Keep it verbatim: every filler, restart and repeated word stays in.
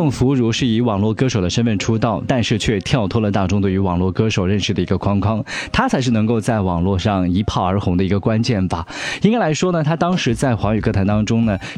永福如是以网络歌手的身份出道，但是却跳脱了大众对于网络歌手认识的一个框框，他才是能够在网络上一炮而红的一个关键吧。应该来说呢，他当时在华语歌坛当中呢，